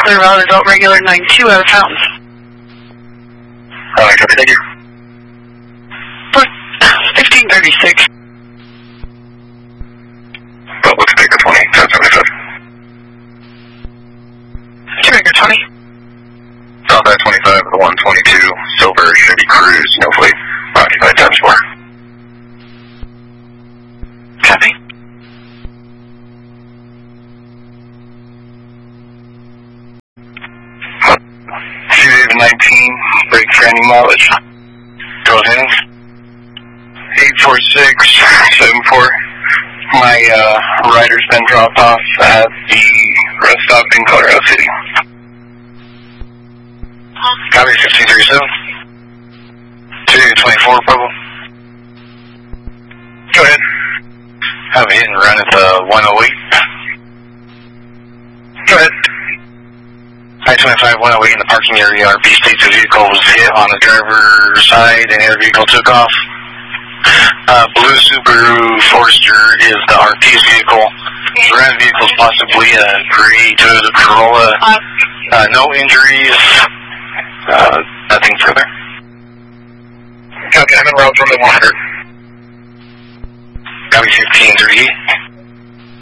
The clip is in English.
Clear route, adult regular 92 out of Fountain. Alright, copy, thank you. 1536. Well, let's take the 20, 1075. Jamaica 20. Southside 25 with the 122, silver Chevy Cruise, no fleet, occupied times 4. Copy. David 19, break for any mileage. Go ahead. 84674. My rider's been dropped off at the rest stop in Colorado City. Copy 1537. 224, Purple. Go ahead. Have a hit and run at the 108. Go ahead. I-25 108 in the parking area. RP states the vehicle was hit on the driver's side and the other vehicle took off. Blue Subaru Forester is the RP's vehicle. The red vehicle is possibly a gray Toyota Corolla. No injuries. Nothing further. Okay, I'm en route from the 100. Copy 1538.